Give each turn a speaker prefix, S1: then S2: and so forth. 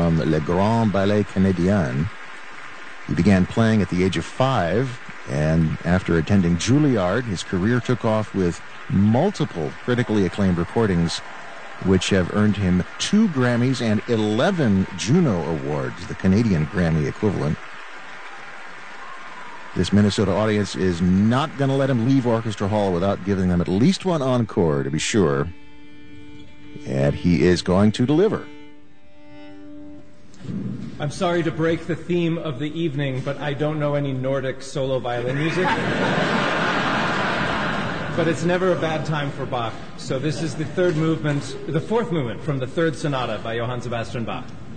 S1: from Le Grand Ballet Canadien. He began playing at the age of 5, and after attending Juilliard, his career took off with multiple critically acclaimed recordings, which have earned him 2 Grammys and 11 Juno Awards, the Canadian Grammy equivalent. This Minnesota audience is not going to let him leave Orchestra Hall without giving them at least one encore, to be sure. And he is going to deliver.
S2: I'm sorry to break the theme of the evening, but I don't know any Nordic solo violin music. But it's never a bad time for Bach. So this is the fourth movement from the Third Sonata by Johann Sebastian Bach.